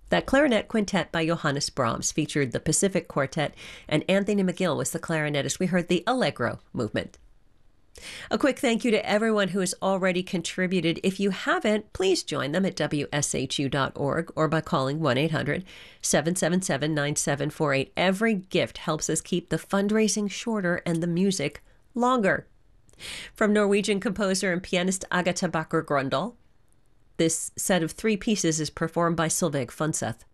That clarinet quintet by Johannes Brahms featured the Pacific Quartet, and Anthony McGill was the clarinetist. We heard the Allegro movement. A quick thank you to everyone who has already contributed. If you haven't, please join them at WSHU.org or by calling 1-800-777-9748. Every gift helps us keep the fundraising shorter and the music longer. From Norwegian composer and pianist Agatha Bakker Grøndal, this set of three pieces is performed by Solveig Fundseth.